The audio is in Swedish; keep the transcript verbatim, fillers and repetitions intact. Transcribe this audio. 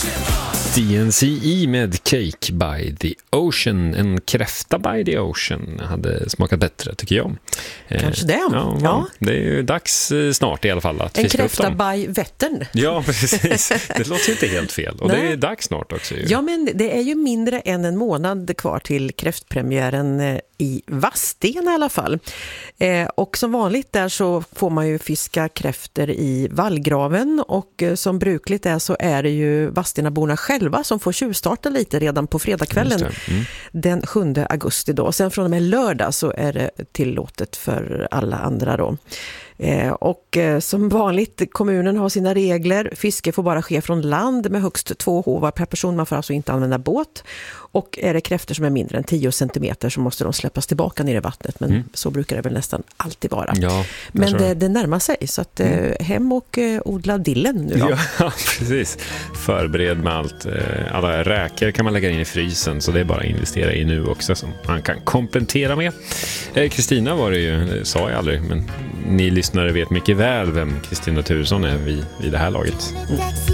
D N C E med Cake by the Ocean. En kräfta by the Ocean hade smakat bättre, tycker jag. Kanske det. Ja, ja. Det är ju dags snart i alla fall att en fiska upp dem. En kräfta by Vättern. Ja, precis. Det låter ju inte helt fel. Och Nej. det är dags snart också. Ju. Ja, men det är ju mindre än en månad kvar till kräftpremiären i Vadstena i alla fall. Eh, och som vanligt där så får man ju fiska kräfter i vallgraven, och eh, som brukligt är så är det ju Vadstenaborna själva som får tjuvstarta lite redan på fredagskvällen mm. den sjunde augusti då. Sen från och med lördag så är det tillåtet för alla andra då. Eh, och eh, som vanligt, kommunen har sina regler. Fiske får bara ske från land med högst två hovar per person. Man får alltså inte använda båt. Och är det kräfter som är mindre än tio centimeter så måste de släppas tillbaka ner i vattnet. Men mm. så brukar det väl nästan alltid vara. Ja, men det, det närmar sig, så att eh, mm. hem och eh, odla dillen nu då. Ja, precis. Förbered med allt. Alla räkor kan man lägga in i frysen, så det är bara att investera i nu också som man kan kompensera med. Kristina var det ju, det sa jag aldrig, men ni lyssnare vet mycket väl vem Kristina Turesson är vid, vid det här laget. Mm.